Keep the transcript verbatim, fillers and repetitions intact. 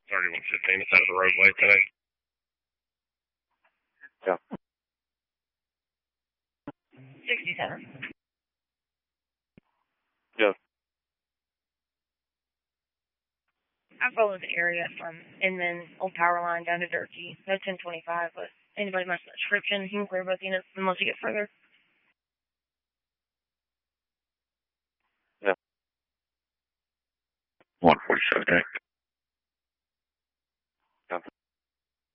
thirty-one fifteen, it's out of the roadway today. Yeah. sixty-seven. Yeah. I followed the area from Inman, Old Power Line down to Durkee. No ten twenty-five, but anybody must have a description. You can clear both units unless you get further. Yeah. one forty-seven, okay.